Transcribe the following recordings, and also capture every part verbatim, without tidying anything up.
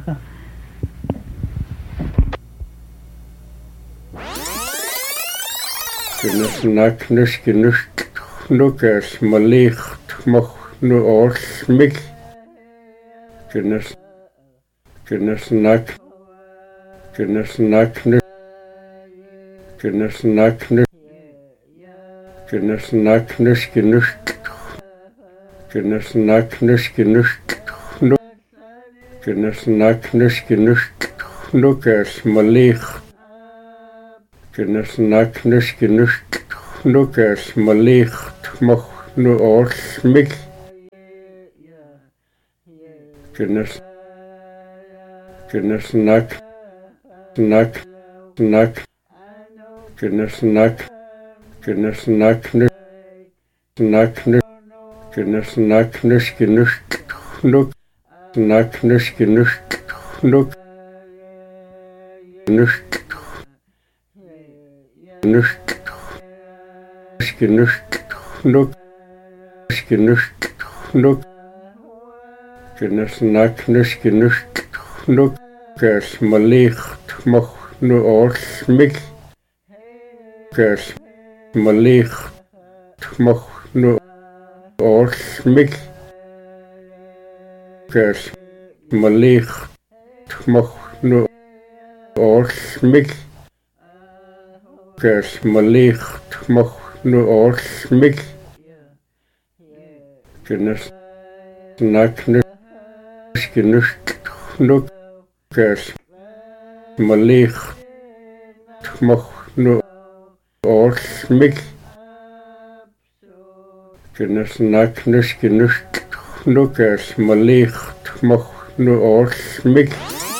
Gynnes nagnus gynus nugas malicht moch nu orsmig. Gynnes gynnes nag gynnes nagnus gynnes nagnus gynnes nagnus gynus gynnes nagnus gynus nu gynnes nagnus gynus nugas malicht gynnes nagnus gynus nugas malicht moch nu orsmig. Gynnes gynnes nag nag nag gynnes nag gynnes nagnus nagnus gynnes nagnus gynus nug nagnus gynus nug gynus gynus gynus nug gynus nug gynnes nagnus gynus nugas malicht moch nu orsmig. Gas malicht moch nu orsmig. Gas malicht moch nu orsmig. Gas malicht moch nu orsmig. Gynnes nagnus gynus nugas malicht moch nu orsmig. Gynnes nagnus gynus nugas malicht moch nu orsmig.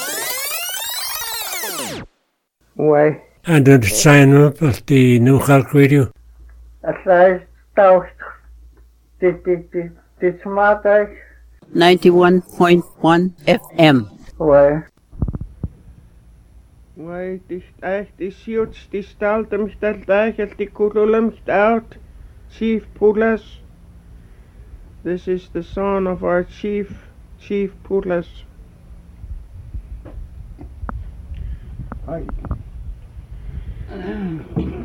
Why? And the sign up of the New Halk Radio. As I thought, did did did did smart guys? ninety-one point one F M. Why? Why, this echt is huge, this stalt mich that eigenlijk die kurulum out, Chief Pulas. This is the son of our chief, Chief Pulas. Hi.